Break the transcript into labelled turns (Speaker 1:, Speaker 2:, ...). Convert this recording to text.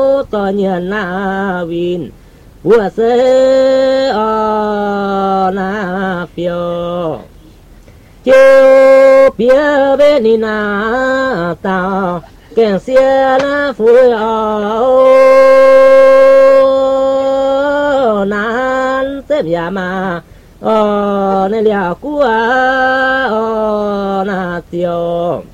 Speaker 1: to nhiên na vin bùa sê na phiêu chiều bia bên đi na tao kèn xe na phơi nan xếp nhà mà này là cua na tiêu